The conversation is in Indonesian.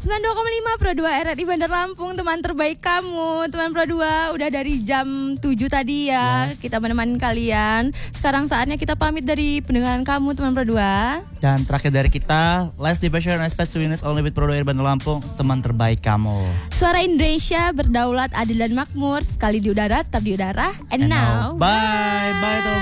92,5 Pro 2 RRI Bandar Lampung, teman terbaik kamu. Teman Pro 2 udah dari jam 7 tadi ya. Yes. Kita menemani kalian. Sekarang saatnya kita pamit dari pendengaran kamu, teman Pro 2. Dan terakhir dari kita, last division and special units only with Pro 2 RRI Bandar Lampung, teman terbaik kamu. Suara Indonesia berdaulat, adil dan makmur. Sekali di udara, tetap di udara. And now bye. Bye.